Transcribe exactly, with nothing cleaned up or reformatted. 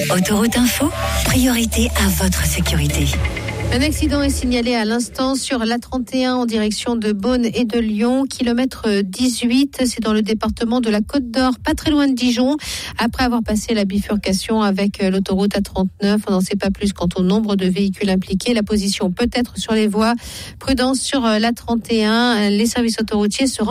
Autoroute Info, priorité à votre sécurité. Un accident est signalé à l'instant sur l'A trente et un en direction de Beaune et de Lyon, kilomètre dix-huit, c'est dans le département de la Côte d'Or, pas très loin de Dijon. Après avoir passé la bifurcation avec l'autoroute A trente-neuf, on n'en sait pas plus quant au nombre de véhicules impliqués. La position peut être sur les voies. Prudence sur l'A trente et un, les services autoroutiers se rendent